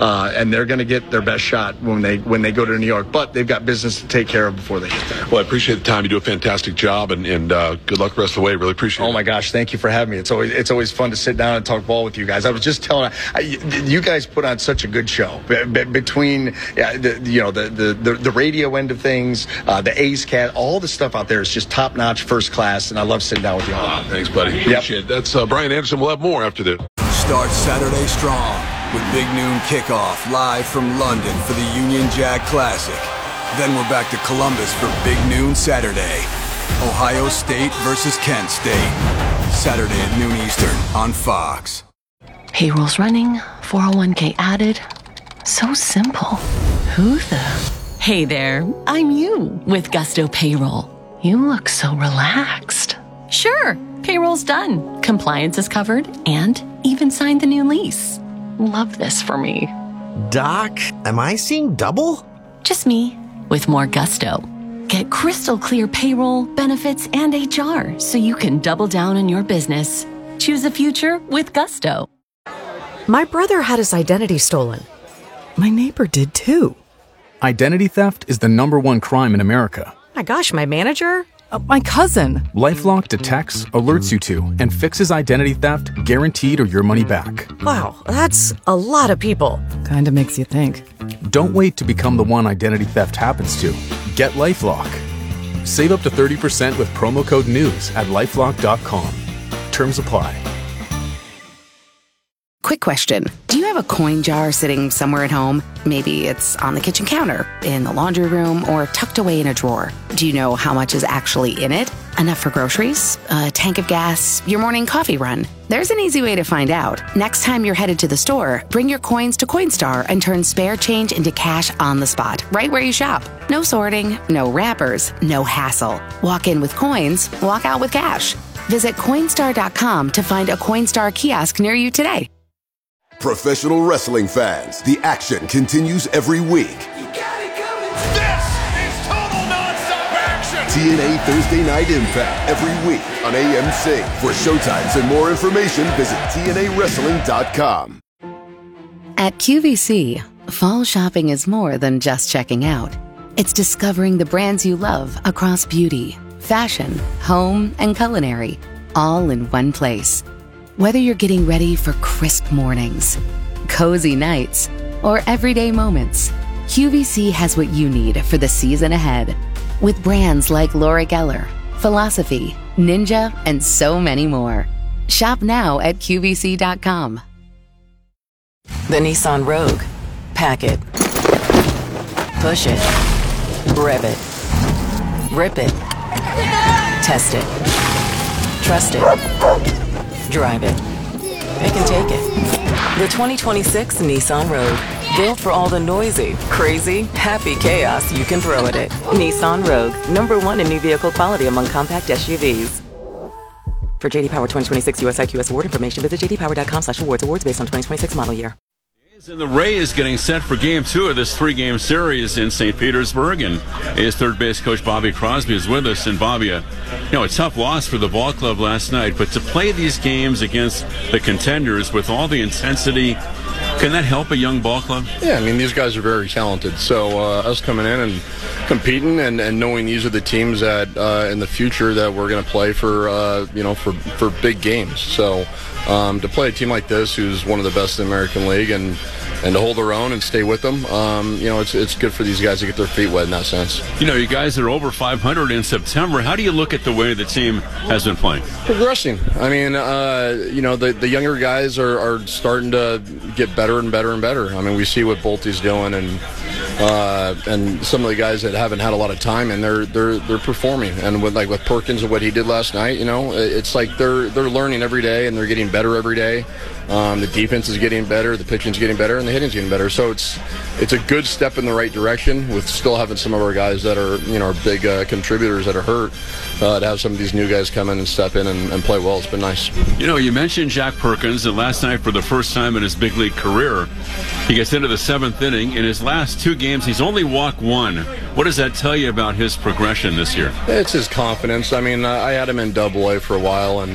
and they're going to get their best shot when they go to New York. But they've got business to take care of before they get there. Well, I appreciate the time. You do a fantastic job, and good luck the rest of the way. Really appreciate it. Oh my gosh, thank you for having me. It's always fun to sit down and talk ball with you guys. I was just telling you guys put on such a good show between the radio end of things, the A's Cat, all the stuff out there is just top notch, first class, and I love sitting down with you all. Thanks, buddy. Appreciate it. That's Brian Anderson. We'll have more after this. Start Saturday strong with Big Noon Kickoff live from London for the Union Jack Classic. Then we're back to Columbus for Big Noon Saturday. Ohio State versus Kent State. Saturday at noon Eastern on Fox. Payroll's running, 401k added. So simple. Who the? Hey there, I'm you with Gusto Payroll. You look so relaxed. Sure, payroll's done. Compliance is covered and even signed the new lease. Love this for me. Doc, am I seeing double? Just me with more gusto. Get crystal clear payroll, benefits, and HR so you can double down on your business. Choose a future with Gusto. My brother had his identity stolen. My neighbor did too. Identity theft is the #1 crime in America. My gosh, my manager? My cousin. LifeLock detects, alerts you to, and fixes identity theft guaranteed or your money back. Wow, that's a lot of people. Kinda makes you think. Don't wait to become the one identity theft happens to. Get LifeLock. Save up to 30% with promo code NEWS at LifeLock.com. Terms apply. Quick question. Do you have a coin jar sitting somewhere at home? Maybe it's on the kitchen counter, in the laundry room, or tucked away in a drawer. Do you know how much is actually in it? Enough for groceries? A tank of gas? Your morning coffee run? There's an easy way to find out. Next time you're headed to the store, bring your coins to Coinstar and turn spare change into cash on the spot, right where you shop. No sorting, no wrappers, no hassle. Walk in with coins, walk out with cash. Visit Coinstar.com to find a Coinstar kiosk near you today. Professional wrestling fans, the action continues every week. This is total non-stop action! TNA Thursday Night Impact every week on AMC. For showtimes and more information, visit TNAWrestling.com. At QVC, fall shopping is more than just checking out. It's discovering the brands you love across beauty, fashion, home, and culinary, all in one place. Whether you're getting ready for crisp mornings, cozy nights, or everyday moments, QVC has what you need for the season ahead. With brands like Laura Geller, Philosophy, Ninja, and so many more. Shop now at QVC.com. The Nissan Rogue. Pack it. Push it. Rev it. Rip it. Test it. Trust it. Drive it. It can take it. The 2026 Nissan Rogue. Built for all the noisy, crazy, happy chaos you can throw at it. Nissan Rogue. #1 in new vehicle quality among compact SUVs. For JD Power 2026 US IQS award information, visit jdpower.com/awards. Awards based on 2026 model year. And the Rays getting set for Game 2 of this 3-game series in St. Petersburg, and his third base coach Bobby Crosby is with us. And Bobby, a tough loss for the ball club last night, but to play these games against the contenders with all the intensity, can that help a young ball club? Yeah, I mean, these guys are very talented. So us coming in and competing and knowing these are the teams that in the future that we're going to play for big games. So to play a team like this, who's one of the best in the American League, and to hold their own and stay with them, it's good for these guys to get their feet wet in that sense. You guys are over 500 in September. How do you look at the way the team has been playing? Progressing. I mean, the younger guys are starting to get better and better and better. I mean, we see what Bolte's doing, and some of the guys that haven't had a lot of time, and they're performing. And with Perkins and what he did last night, it's like they're learning every day and they're getting better every day. The defense is getting better, the pitching's getting better, and the hitting's getting better. So it's a good step in the right direction, with still having some of our guys that are big contributors that are hurt. To have some of these new guys come in and step in and play well, it's been nice. You mentioned Jack Perkins, and last night for the first time in his big league career, he gets into the 7th inning. In his last 2 games, he's only walked 1. What does that tell you about his progression this year? It's his confidence. I mean, I had him in Double-A for a while, and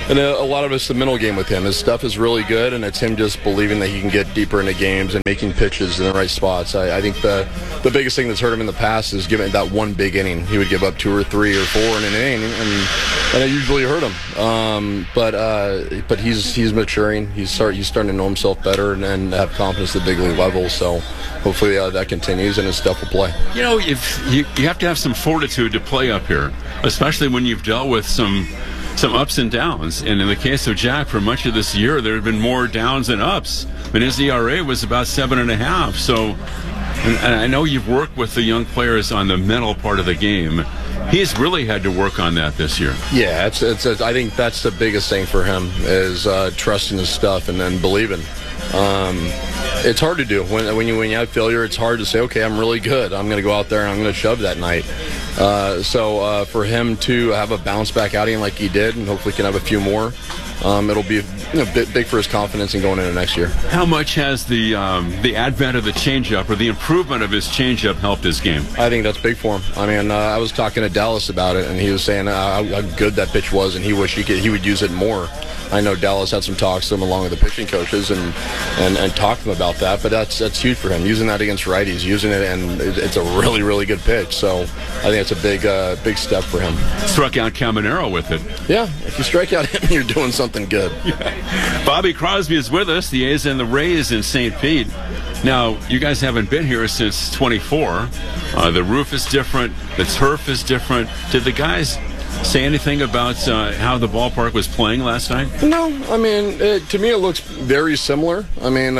And a lot of it's the mental game with him. His stuff is really good, and it's him just believing that he can get deeper into games and making pitches in the right spots. I think the biggest thing that's hurt him in the past is giving that one big inning. He would give up 2 or 3 or 4 in an inning, and it usually hurt him. But he's maturing. He's starting to know himself better and have confidence at the big league level. So hopefully that continues and his stuff will play. You know, if you have to have some fortitude to play up here, especially when you've dealt with some ups and downs. And in the case of Jack, for much of this year, there have been more downs than ups. I mean, his ERA was about 7.5. So, and I know you've worked with the young players on the mental part of the game. He's really had to work on that this year. Yeah, I think that's the biggest thing for him is trusting his stuff and then believing. It's hard to do when you have failure. It's hard to say, okay, I'm really good. I'm going to go out there and I'm going to shove that night. So for him to have a bounce back outing like he did, and hopefully can have a few more, it'll be big for his confidence in going into next year. How much has the advent of the changeup or the improvement of his changeup helped his game? I think that's big for him. I mean, I was talking to Dallas about it, and he was saying how good that pitch was, and he wished he would use it more. I know Dallas had some talks to him along with the pitching coaches and talked to him about that, but that's huge for him. Using that against righties, using it, and it's a really, really good pitch. So I think it's a big step for him. Struck out Caminero with it. Yeah, if you strike out him, you're doing something good. Yeah. Bobby Crosby is with us, the A's and the Rays in St. Pete. Now, you guys haven't been here since 24. The roof is different. The turf is different. Did the guys say anything about how the ballpark was playing last night? No, I mean, to me it looks very similar. I mean,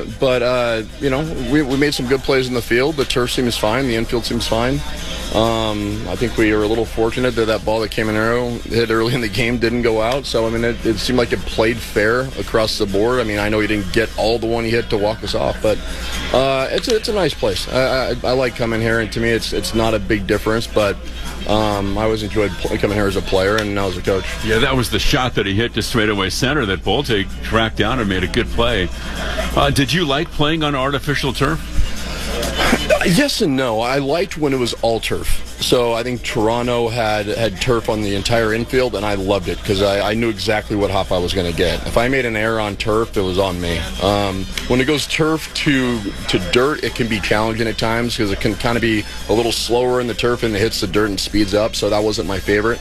we made some good plays in the field. The turf seems fine. The infield seems fine. I think we were a little fortunate that ball that Caminero hit early in the game didn't go out. So, I mean, it seemed like it played fair across the board. I mean, I know he didn't get all the one he hit to walk us off, but it's a nice place. I like coming here, and to me it's not a big difference, but I always enjoyed coming here as a player and now as a coach. Yeah, that was the shot that he hit to straightaway center that Bolte tracked down and made a good play. Did you like playing on artificial turf? Yes and no. I liked when it was all turf. So I think Toronto had turf on the entire infield, and I loved it because I knew exactly what hop I was going to get. If I made an error on turf, it was on me. When it goes turf to dirt, it can be challenging at times because it can kind of be a little slower in the turf and it hits the dirt and speeds up, so that wasn't my favorite.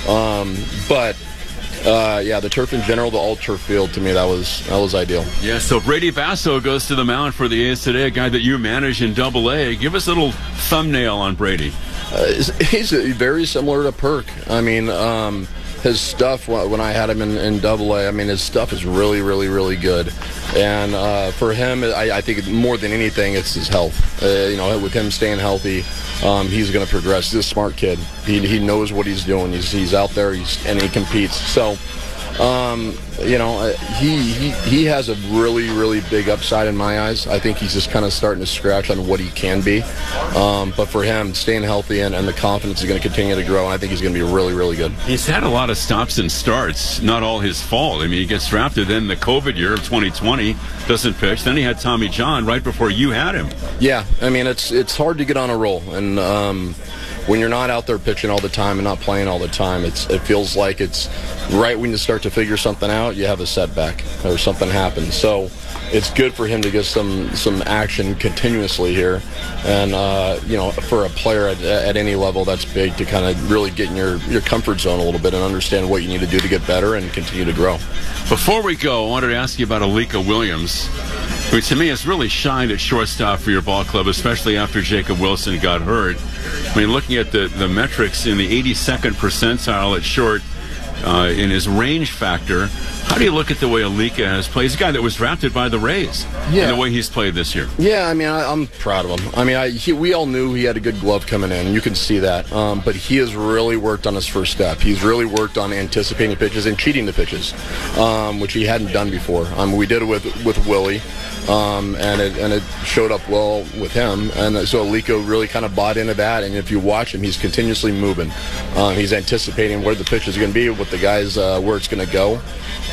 Yeah, the turf in general, the all-turf field, to me, that was ideal. Yeah, so Brady Basso goes to the mound for the A's today, a guy that you manage in Double-A. Give us a little thumbnail on Brady. He's very similar to Perk. I mean, his stuff, when I had him in Double-A, I mean, his stuff is really, really, really good. And for him, I think more than anything, it's his health. With him staying healthy, he's going to progress. He's a smart kid. He knows what he's doing. He's out there, and he competes. So, he has a really, really big upside in my eyes. I think he's just kind of starting to scratch on what he can be. But for him, staying healthy and the confidence is going to continue to grow, and I think he's going to be really, really good. He's had a lot of stops and starts, not all his fault. I mean, he gets drafted, then the COVID year of 2020, doesn't pitch. Then he had Tommy John right before you had him. Yeah, I mean, it's hard to get on a roll, and when you're not out there pitching all the time and not playing all the time, it feels like it's right when you start to figure something out, you have a setback or something happens. So it's good for him to get some action continuously here. And, for a player at any level, that's big to kind of really get in your comfort zone a little bit and understand what you need to do to get better and continue to grow. Before we go, I wanted to ask you about Alika Williams, who to me has really shined at shortstop for your ball club, especially after Jacob Wilson got hurt. I mean, looking at the metrics in the 82nd percentile at short in his range factor, how do you look at the way Alika has played? He's a guy that was drafted by the Rays, and the way he's played this year. Yeah, I mean, I'm proud of him. I mean, we all knew he had a good glove coming in. You can see that. But he has really worked on his first step. He's really worked on anticipating pitches and cheating the pitches, which he hadn't done before. We did it with Willie. And it showed up well with him, and so Alika really kind of bought into that. And if you watch him, he's continuously moving. He's anticipating where the pitch is going to be, what the guys where it's going to go.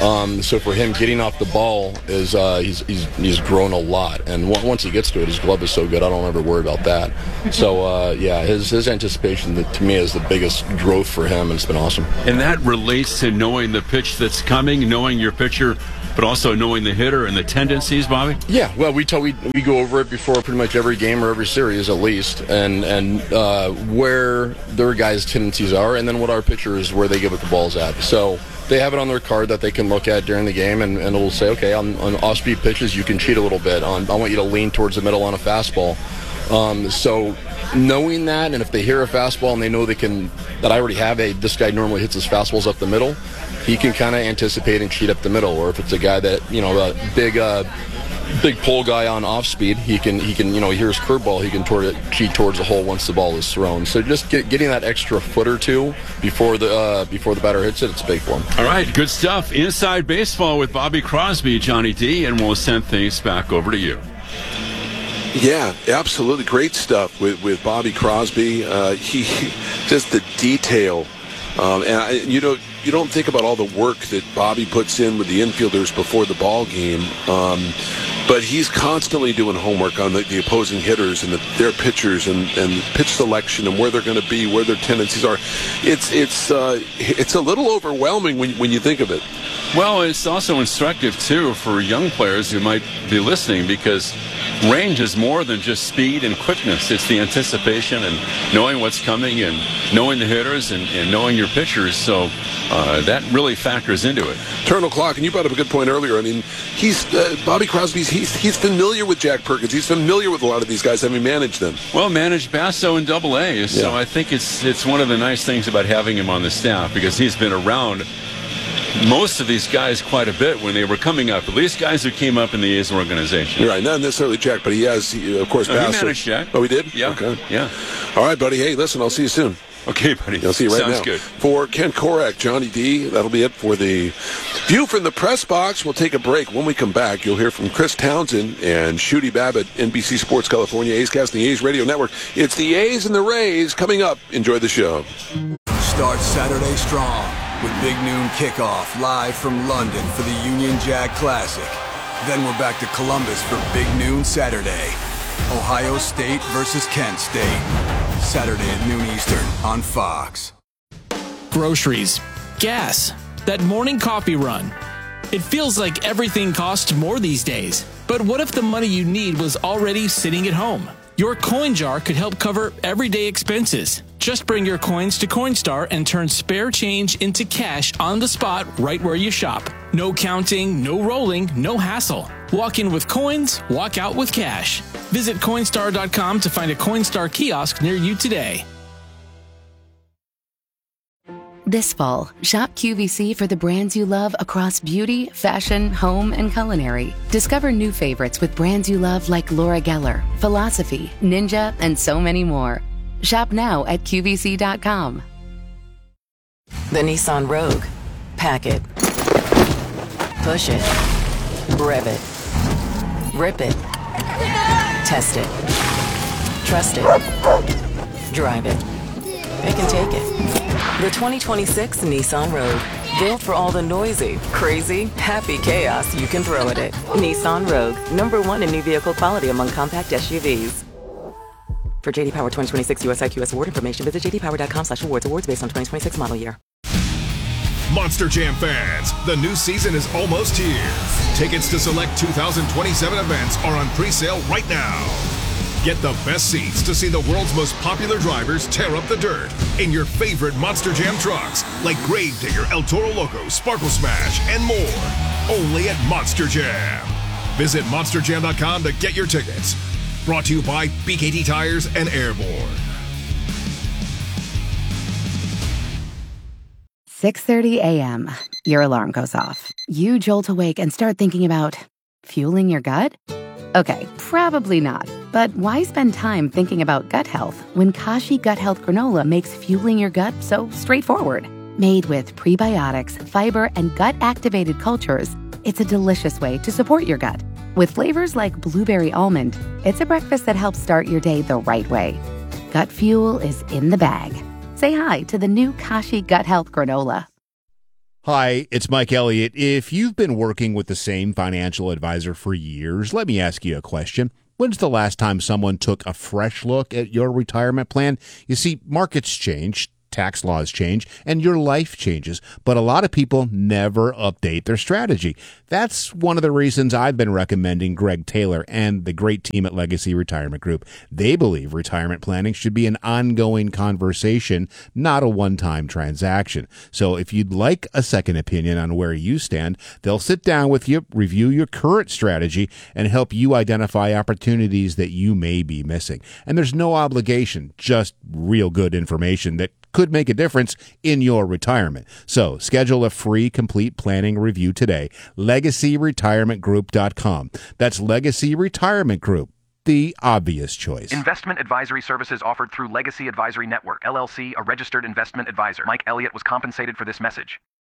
So for him, getting off the ball is he's grown a lot, and once he gets to it, his glove is so good, I don't ever worry about that. So his anticipation to me is the biggest growth for him, and it's been awesome. And that relates to knowing the pitch that's coming, knowing your pitcher, but also knowing the hitter and the tendencies, Bobby? Yeah, well, we go over it before pretty much every game or every series at least, and where their guys' tendencies are, and then what our pitcher is, where they give it the balls at. So they have it on their card that they can look at during the game, and it'll say, okay, on off-speed pitches, you can cheat a little bit. I want you to lean towards the middle on a fastball. So knowing that, and if they hear a fastball and they know that I already have this guy normally hits his fastballs up the middle, he can kind of anticipate and cheat up the middle. Or if it's a guy that, a big pull guy on off speed, he can he hears curveball, he can cheat towards the hole once the ball is thrown. So just getting that extra foot or two before the batter hits it, it's big for him. All right, good stuff. Inside Baseball with Bobby Crosby, Johnny D, and we'll send things back over to you. Yeah, absolutely. Great stuff with Bobby Crosby. He just the detail. You don't think about all the work that Bobby puts in with the infielders before the ball game, but he's constantly doing homework on the opposing hitters and their pitchers and pitch selection and where they're going to be, where their tendencies are. It's a little overwhelming when you think of it. Well, it's also instructive, too, for young players who might be listening, because range is more than just speed and quickness. It's the anticipation and knowing what's coming and knowing the hitters and knowing your pitchers. So that really factors into it. Turn clock, and you brought up a good point earlier. I mean, Bobby Crosby's he's familiar with Jack Perkins. He's familiar with a lot of these guys, having managed them. Well, managed Basso in AA. So I think it's one of the nice things about having him on the staff, because he's been around most of these guys quite a bit when they were coming up, at least guys who came up in the A's organization. You're right, not necessarily Jack, but he, of course, Basso. He managed Jack. Oh, he did? Yeah. Okay. Yeah. All right, buddy. Hey, listen, I'll see you soon. Okay, buddy. I'll see you right Sounds now. Good. For Ken Korak, Johnny D, that'll be it for the View from the Press Box. We'll take a break. When we come back, you'll hear from Chris Townsend and Shooty Babbitt, NBC Sports California, A's Cast, and the A's Radio Network. It's the A's and the Rays coming up. Enjoy the show. Start Saturday strong with Big Noon Kickoff live from London for the Union Jack Classic. Then we're back to Columbus for Big Noon Saturday. Ohio State versus Kent State. Saturday at noon Eastern on Fox. Groceries, gas, that morning coffee run. It feels like everything costs more these days. But what if the money you need was already sitting at home? Your coin jar could help cover everyday expenses. Just bring your coins to Coinstar and turn spare change into cash on the spot right where you shop. No counting, no rolling, no hassle. Walk in with coins, walk out with cash. Visit Coinstar.com to find a Coinstar kiosk near you today. This fall, shop QVC for the brands you love across beauty, fashion, home, and culinary. Discover new favorites with brands you love like Laura Geller, Philosophy, Ninja, and so many more. Shop now at QVC.com. The Nissan Rogue. Pack it. Push it. Rev it. Rip it. Test it. Trust it. Drive it. Pick and take it. The 2026 Nissan Rogue. Built for all the noisy, crazy, happy chaos you can throw at it. Nissan Rogue. #1 in new vehicle quality among compact SUVs. For JD Power 2026 US IQS award information, visit jdpower.com/awards. Awards based on 2026 model year. Monster Jam fans, the new season is almost here. Tickets to select 2027 events are on pre-sale right now. Get the best seats to see the world's most popular drivers tear up the dirt in your favorite Monster Jam trucks, like Gravedigger, El Toro Loco, Sparkle Smash, and more. Only at Monster Jam. Visit monsterjam.com to get your tickets. Brought to you by BKT Tires and Airborne. 6:30 a.m. Your alarm goes off. You jolt awake and start thinking about fueling your gut? Okay, probably not. But why spend time thinking about gut health when Kashi Gut Health Granola makes fueling your gut so straightforward? Made with prebiotics, fiber, and gut-activated cultures, it's a delicious way to support your gut. With flavors like blueberry almond, it's a breakfast that helps start your day the right way. Gut fuel is in the bag. Say hi to the new Kashi Gut Health Granola. Hi, it's Mike Elliott. If you've been working with the same financial advisor for years, let me ask you a question. When's the last time someone took a fresh look at your retirement plan? You see, markets change, tax laws change, and your life changes, but a lot of people never update their strategy. That's one of the reasons I've been recommending Greg Taylor and the great team at Legacy Retirement Group. They believe retirement planning should be an ongoing conversation, not a one-time transaction. So if you'd like a second opinion on where you stand, they'll sit down with you, review your current strategy, and help you identify opportunities that you may be missing. And there's no obligation, just real good information that could make a difference in your retirement. So schedule a free complete planning review today. LegacyRetirementGroup.com. That's Legacy Retirement Group, the obvious choice. Investment advisory services offered through Legacy Advisory Network, LLC, a registered investment advisor. Mike Elliott was compensated for this message.